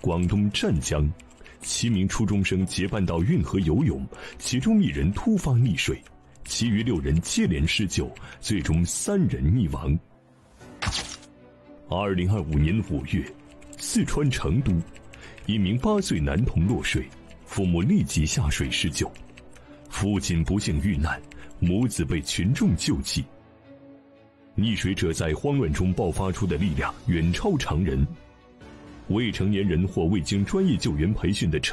广东湛江，7名初中生结伴到运河游泳，其中1人突发溺水，其余6人接连施救，最终3人溺亡。2025年5月，四川成都，1名8岁男童落水，父母立即下水施救，父亲不幸遇难，母子被群众救济。溺水者在慌乱中爆发出的力量远超常人，未成年人或未经专业救援培训的